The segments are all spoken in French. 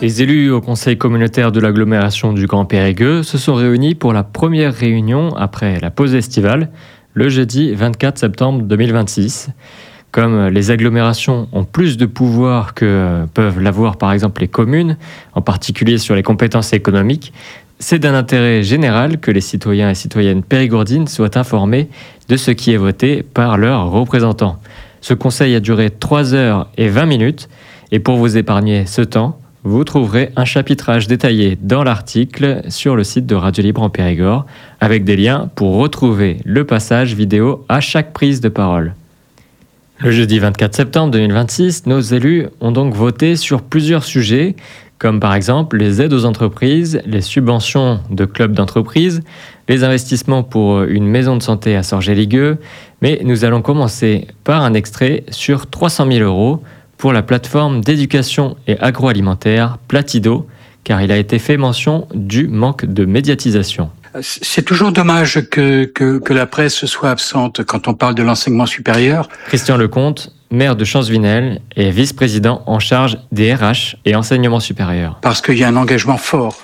Les élus au conseil communautaire de l'agglomération du Grand Périgueux se sont réunis pour la première réunion après la pause estivale, le jeudi 24 septembre 2026. Comme les agglomérations ont plus de pouvoir que peuvent l'avoir par exemple les communes, en particulier sur les compétences économiques, c'est d'un intérêt général que les citoyens et citoyennes périgourdines soient informés de ce qui est voté par leurs représentants. Ce conseil a duré 3 heures et 20 minutes et pour vous épargner ce temps, vous trouverez un chapitrage détaillé dans l'article sur le site de Radio Libre en Périgord avec des liens pour retrouver le passage vidéo à chaque prise de parole. Le jeudi 24 septembre 2026, nos élus ont donc voté sur plusieurs sujets, comme par exemple les aides aux entreprises, les subventions de clubs d'entreprise, les investissements pour une maison de santé à Sorgé-Ligueux, mais nous allons commencer par un extrait sur 300 000 € pour la plateforme d'éducation et agroalimentaire Platido, car il a été fait mention du manque de médiatisation. C'est toujours dommage que la presse soit absente quand on parle de l'enseignement supérieur. Christian Lecomte, maire de Champsvinel et vice-président en charge des RH et enseignement supérieur. Parce qu'il y a un engagement fort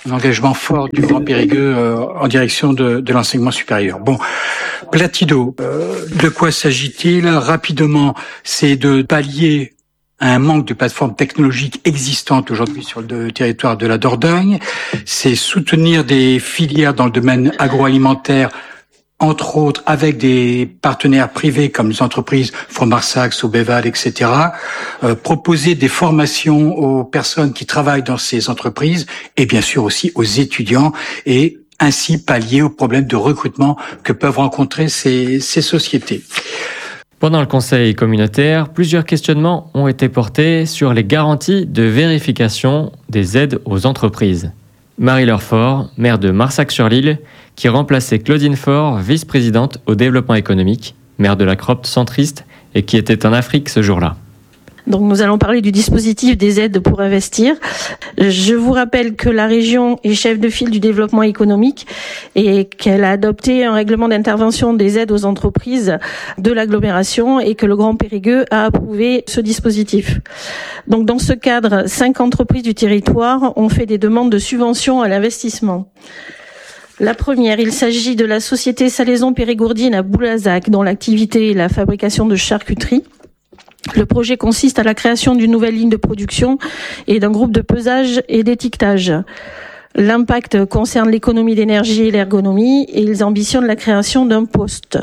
du Grand Périgueux en direction de l'enseignement supérieur. Bon, Platido, de quoi s'agit-il ? Rapidement, c'est de pallier un manque de plateformes technologiques existantes aujourd'hui sur le territoire de la Dordogne. C'est soutenir des filières dans le domaine agroalimentaire, entre autres avec des partenaires privés comme les entreprises Fromarsac, Sobeval, etc. Proposer des formations aux personnes qui travaillent dans ces entreprises et bien sûr aussi aux étudiants et ainsi pallier aux problèmes de recrutement que peuvent rencontrer ces sociétés. Pendant le conseil communautaire, plusieurs questionnements ont été portés sur les garanties de vérification des aides aux entreprises. Marie-Laure Faure, maire de Marsac-sur-l'Île, qui remplaçait Claudine Faure, vice-présidente au développement économique, maire de la Cropte centriste et qui était en Afrique ce jour-là. Donc nous allons parler du dispositif des aides pour investir. Je vous rappelle que la région est chef de file du développement économique et qu'elle a adopté un règlement d'intervention des aides aux entreprises de l'agglomération et que le Grand Périgueux a approuvé ce dispositif. Donc dans ce cadre, 5 entreprises du territoire ont fait des demandes de subventions à l'investissement. La première, il s'agit de la société Salaison Périgourdine à Boulazac, dont l'activité est la fabrication de charcuterie. Le projet consiste à la création d'une nouvelle ligne de production et d'un groupe de pesage et d'étiquetage. L'impact concerne l'économie d'énergie et l'ergonomie et ils ambitionnent la création d'un poste.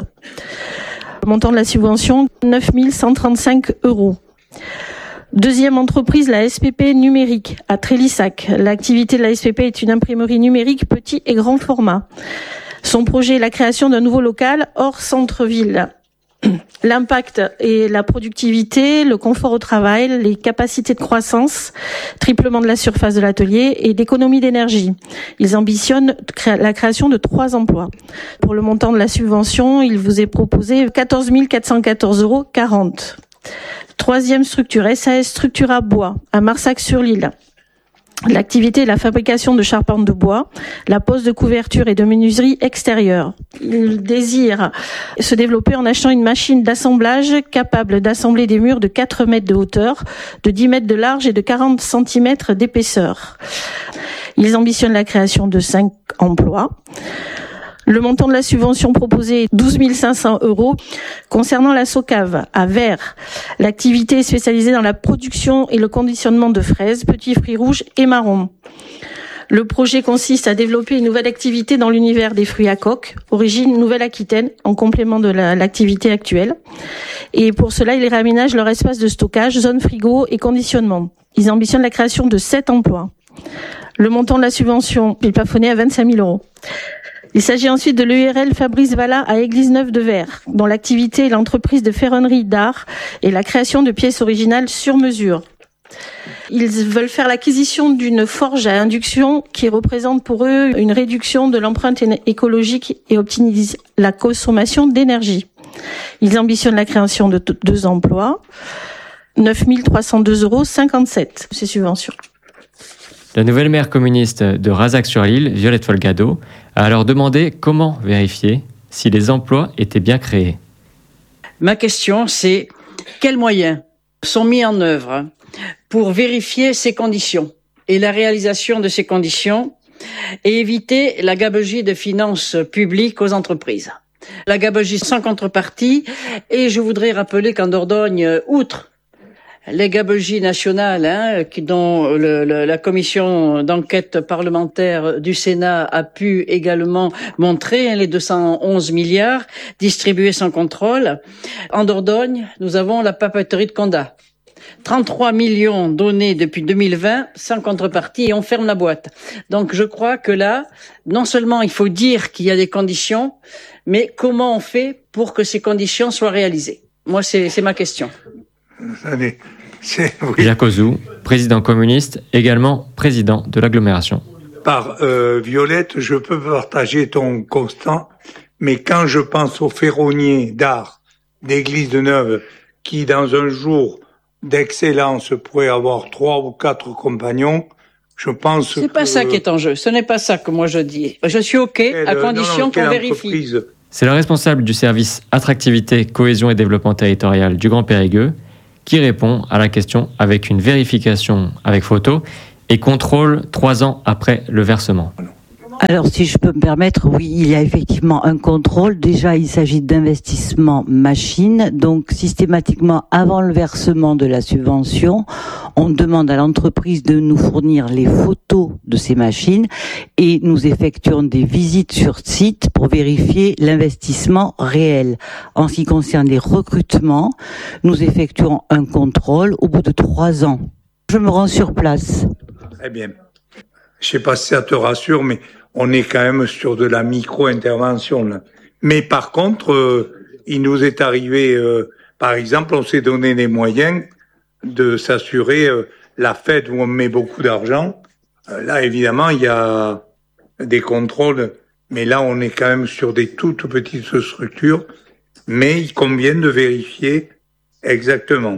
Le montant de la subvention, 9 135 €. Deuxième entreprise, la SPP numérique à Trélissac. L'activité de la SPP est une imprimerie numérique petit et grand format. Son projet est la création d'un nouveau local hors centre-ville. L'impact est la productivité, le confort au travail, les capacités de croissance, triplement de la surface de l'atelier et d'économie d'énergie. Ils ambitionnent la création de 3 emplois. Pour le montant de la subvention, il vous est proposé 14 414,40 €. Troisième structure, SAS Structura Bois, à Marsac-sur-l'Île. L'activité est la fabrication de charpentes de bois, la pose de couverture et de menuiserie extérieure. Il désire se développer en achetant une machine d'assemblage capable d'assembler des murs de 4 mètres de hauteur, de 10 mètres de large et de 40 cm d'épaisseur. Ils ambitionnent la création de 5 emplois. Le montant de la subvention proposée est 12 500 €. Concernant la Socave, à Vert, l'activité est spécialisée dans la production et le conditionnement de fraises, petits fruits rouges et marrons. Le projet consiste à développer une nouvelle activité dans l'univers des fruits à coque, origine Nouvelle-Aquitaine, en complément de l'activité actuelle. Et pour cela, ils réaménagent leur espace de stockage, zone frigo et conditionnement. Ils ambitionnent la création de 7 emplois. Le montant de la subvention est plafonné à 25 000 €. Il s'agit ensuite de l'EURL Fabrice Valla à Église-Neuve-de-Ver, dont l'activité est l'entreprise de ferronnerie d'art et la création de pièces originales sur mesure. Ils veulent faire l'acquisition d'une forge à induction qui représente pour eux une réduction de l'empreinte écologique et optimise la consommation d'énergie. Ils ambitionnent la création de 2 emplois, 9 302,57 € ces subventions. La nouvelle maire communiste de Razac-sur-l'Île, Violette Folgado, a alors demandé comment vérifier si les emplois étaient bien créés. Ma question, c'est quels moyens sont mis en œuvre pour vérifier ces conditions ? et la réalisation de ces conditions et éviter la gabegie de finances publiques aux entreprises. La gabegie sans contrepartie, et je voudrais rappeler qu'en Dordogne, outre les gabegies nationales, dont la commission d'enquête parlementaire du Sénat a pu également montrer, les 211 milliards distribués sans contrôle. En Dordogne, nous avons la papeterie de Condat. 33 millions donnés depuis 2020 sans contrepartie et on ferme la boîte. Donc je crois que là, non seulement il faut dire qu'il y a des conditions, mais comment on fait pour que ces conditions soient réalisées? Moi, c'est ma question. Allez, oui. Jacques Ozou, président communiste, également président de l'agglomération. Par Violette, je peux partager ton constat, mais quand je pense aux ferronniers d'art d'Église de Neuve, qui dans un jour d'excellence pourrait avoir 3 ou 4 compagnons, je pense que... C'est pas ça qui est en jeu, ce n'est pas ça que moi je dis. Je suis OK, à condition qu'on vérifie. C'est le responsable du service attractivité, cohésion et développement territorial du Grand Périgueux qui répond à la question avec une vérification avec photo et contrôle 3 ans après le versement. Alors, si je peux me permettre, oui, il y a effectivement un contrôle. Déjà, il s'agit d'investissement machine. Donc, systématiquement, avant le versement de la subvention, on demande à l'entreprise de nous fournir les photos de ces machines et nous effectuons des visites sur site pour vérifier l'investissement réel. En ce qui concerne les recrutements, nous effectuons un contrôle au bout de 3 ans. Je me rends sur place. Très bien. Je sais pas si ça te rassure, mais on est quand même sur de la micro-intervention, là. Mais par contre, il nous est arrivé, par exemple, on s'est donné les moyens de s'assurer la fête où on met beaucoup d'argent. Là, évidemment, il y a des contrôles, mais là, on est quand même sur des toutes petites structures, mais il convient de vérifier exactement.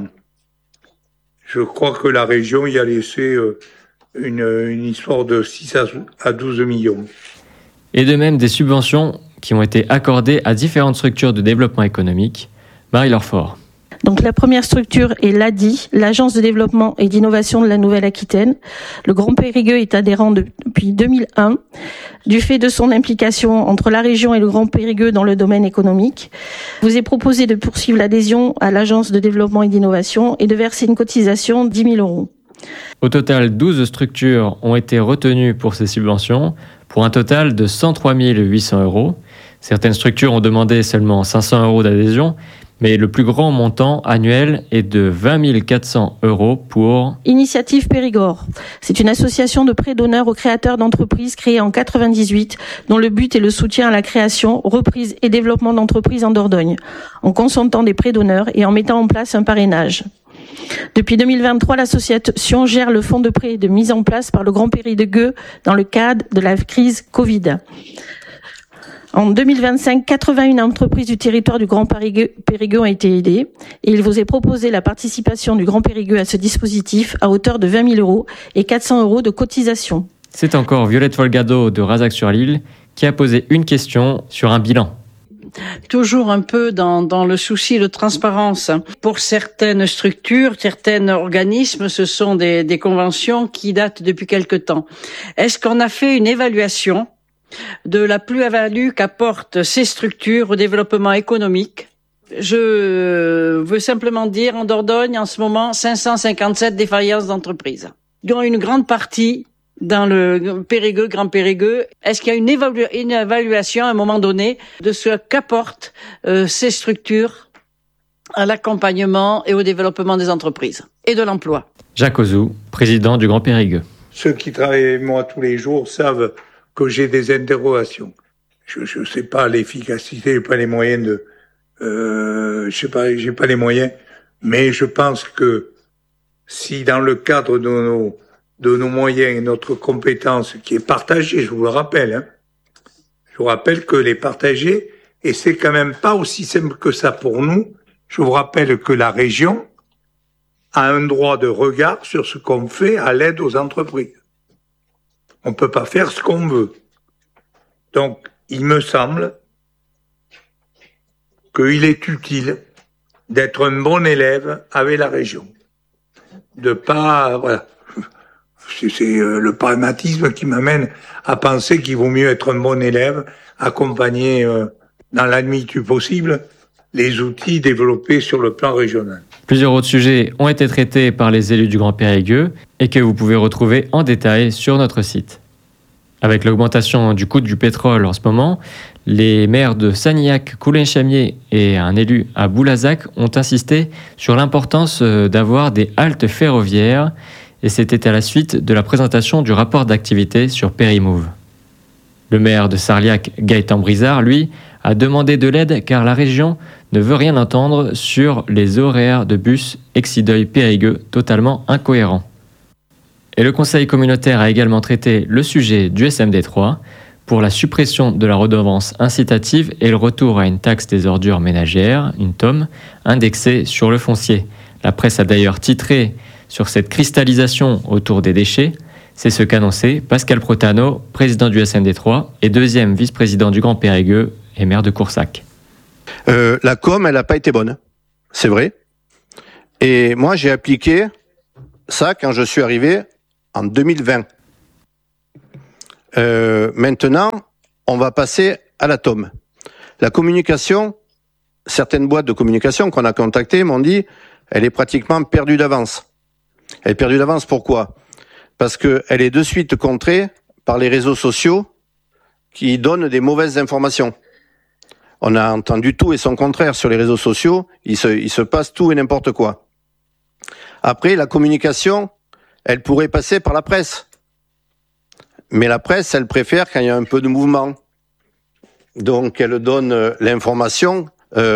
Je crois que la région y a laissé... Une histoire de 6 à 12 millions. Et de même des subventions qui ont été accordées à différentes structures de développement économique. Marie-Laure Faure. Donc la première structure est l'ADI, l'Agence de développement et d'innovation de la Nouvelle-Aquitaine. Le Grand Périgueux est adhérent depuis 2001, du fait de son implication entre la région et le Grand Périgueux dans le domaine économique. Il vous est proposé de poursuivre l'adhésion à l'Agence de développement et d'innovation et de verser une cotisation de 10 000 euros. Au total, 12 structures ont été retenues pour ces subventions, pour un total de 103 800 euros. Certaines structures ont demandé seulement 500 euros d'adhésion, mais le plus grand montant annuel est de 20 400 euros pour... Initiative Périgord. C'est une association de prêts d'honneur aux créateurs d'entreprises créée en 1998, dont le but est le soutien à la création, reprise et développement d'entreprises en Dordogne, en consentant des prêts d'honneur et en mettant en place un parrainage. Depuis 2023, l'association gère le fonds de prêt de mise en place par le Grand Périgueux dans le cadre de la crise Covid. En 2025, 81 entreprises du territoire du Grand Périgueux ont été aidées et il vous est proposé la participation du Grand Périgueux à ce dispositif à hauteur de 20 000 euros et 400 euros de cotisation. C'est encore Violette Folgado de Razac-sur-l'Île qui a posé une question sur un bilan. Toujours un peu dans le souci de transparence. Pour certaines structures, certains organismes, ce sont des conventions qui datent depuis quelque temps. Est-ce qu'on a fait une évaluation de la plus-value qu'apportent ces structures au développement économique? Je veux simplement dire, en Dordogne, en ce moment, 557 défaillances d'entreprises, dont une grande partie dans le Périgueux, Grand Périgueux. Est-ce qu'il y a une évaluation à un moment donné de ce qu'apportent ces structures à l'accompagnement et au développement des entreprises et de l'emploi? Jacques Ozou, président du Grand Périgueux. Ceux qui travaillent avec moi tous les jours savent que j'ai des interrogations. Je sais pas l'efficacité, j'ai pas les moyens de... j'ai pas les moyens, mais je pense que si dans le cadre de nos moyens et notre compétence qui est partagée, je vous le rappelle, je vous rappelle que les partager, et c'est quand même pas aussi simple que ça pour nous, je vous rappelle que la région a un droit de regard sur ce qu'on fait à l'aide aux entreprises. On peut pas faire ce qu'on veut. Donc, il me semble qu'il est utile d'être un bon élève avec la région. De pas, voilà. C'est le pragmatisme qui m'amène à penser qu'il vaut mieux être un bon élève, accompagner dans la limite du possible les outils développés sur le plan régional. Plusieurs autres sujets ont été traités par les élus du Grand Périgueux et que vous pouvez retrouver en détail sur notre site. Avec l'augmentation du coût du pétrole en ce moment, les maires de Sagnac, Coulin-Chamier et un élu à Boulazac ont insisté sur l'importance d'avoir des haltes ferroviaires, et c'était à la suite de la présentation du rapport d'activité sur Périmove. Le maire de Sarliac, Gaëtan Brizard, lui, a demandé de l'aide car la région ne veut rien entendre sur les horaires de bus Exideuil-Périgueux totalement incohérents. Et le Conseil communautaire a également traité le sujet du SMD3 pour la suppression de la redevance incitative et le retour à une taxe des ordures ménagères, une TOM, indexée sur le foncier. La presse a d'ailleurs titré sur cette cristallisation autour des déchets. C'est ce qu'annonçait Pascal Protano, président du SMD3 et deuxième vice-président du Grand Périgueux et maire de Coursac. La com, elle n'a pas été bonne, c'est vrai. Et moi, j'ai appliqué ça quand je suis arrivé en 2020. Maintenant, on va passer à la TOM. La communication, certaines boîtes de communication qu'on a contactées m'ont dit, elle est pratiquement perdue d'avance. Elle est perdue d'avance, pourquoi ? Parce qu'elle est de suite contrée par les réseaux sociaux qui donnent des mauvaises informations. On a entendu tout et son contraire sur les réseaux sociaux, il se passe tout et n'importe quoi. Après, la communication, elle pourrait passer par la presse. Mais la presse, elle préfère quand il y a un peu de mouvement. Donc, elle donne l'information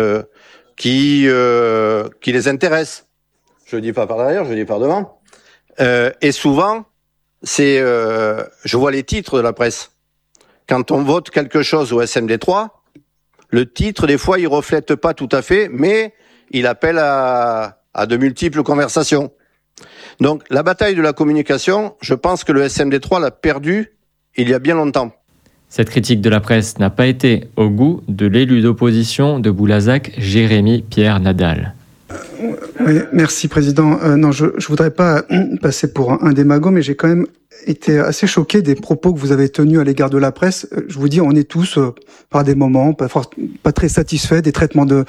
qui les intéresse. Je dis pas par derrière, je dis par devant. Et souvent, je vois les titres de la presse. Quand on vote quelque chose au SMD3, le titre, des fois, il reflète pas tout à fait, mais il appelle à de multiples conversations. Donc, la bataille de la communication, je pense que le SMD3 l'a perdue il y a bien longtemps. Cette critique de la presse n'a pas été au goût de l'élu d'opposition de Boulazac, Jérémy Pierre Nadal. Oui, merci Président. Non, je voudrais pas passer pour un démago, mais j'ai quand même été assez choqué des propos que vous avez tenus à l'égard de la presse. Je vous dis, on est tous, par des moments, pas très satisfaits des traitements de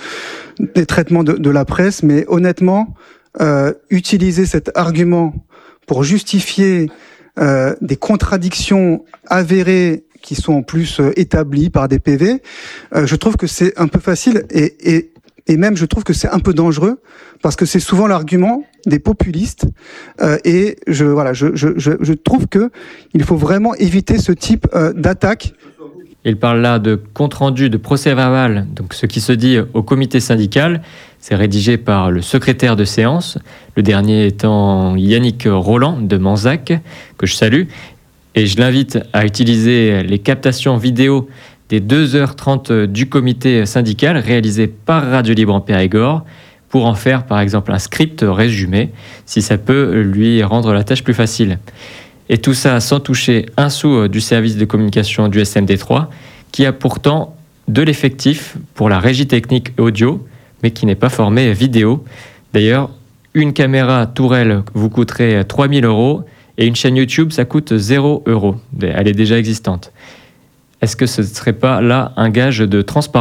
la presse, mais honnêtement, utiliser cet argument pour justifier des contradictions avérées qui sont en plus établies par des PV, je trouve que c'est un peu facile et même je trouve que c'est un peu dangereux parce que c'est souvent l'argument des populistes et je trouve que il faut vraiment éviter ce type d'attaque. Il parle là de compte-rendu de procès-verbal, donc ce qui se dit au comité syndical. C'est rédigé par le secrétaire de séance, le dernier étant Yannick Roland de Manzac, que je salue. Et je l'invite à utiliser les captations vidéo des 2h30 du comité syndical réalisées par Radio Libre en Périgord pour en faire par exemple un script résumé, si ça peut lui rendre la tâche plus facile. Et tout ça sans toucher un sou du service de communication du SMD3, qui a pourtant de l'effectif pour la régie technique audio, mais qui n'est pas formé vidéo. D'ailleurs, une caméra tourelle vous coûterait 3 000 € et une chaîne YouTube, ça coûte 0 €. Elle est déjà existante. Est-ce que ce ne serait pas là un gage de transparence ?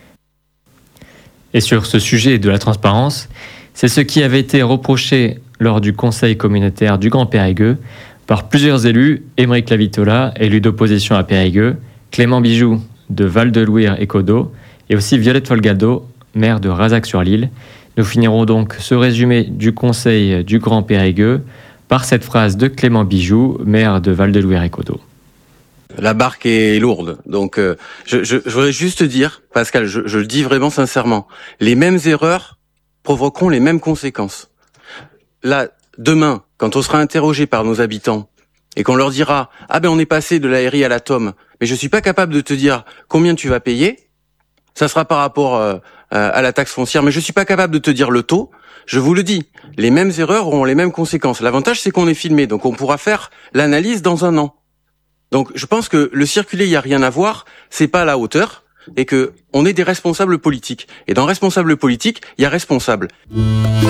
Et sur ce sujet de la transparence, c'est ce qui avait été reproché lors du Conseil communautaire du Grand Périgueux par plusieurs élus, Émeric Lavitola, élu d'opposition à Périgueux, Clément Bijoux de Val-de-Louire et Codeau, et aussi Violette Folgado, maire de Razac-sur-l'Isle. Nous finirons donc ce résumé du Conseil du Grand Périgueux par cette phrase de Clément Bijoux, maire de Val-de-Louire et Codeau. La barque est lourde, donc je voudrais juste dire, Pascal, je le dis vraiment sincèrement, les mêmes erreurs provoqueront les mêmes conséquences. Là, demain, quand on sera interrogé par nos habitants et qu'on leur dira « Ah ben on est passé de l'ARI à la TOM, mais je suis pas capable de te dire combien tu vas payer », ça sera par rapport à la taxe foncière, mais je suis pas capable de te dire le taux. Je vous le dis, les mêmes erreurs auront les mêmes conséquences. L'avantage, c'est qu'on est filmé, donc on pourra faire l'analyse dans un an. Donc je pense que le circulé, il y a rien à voir, c'est pas à la hauteur, et que on est des responsables politiques. Et dans responsable politique, il y a responsable.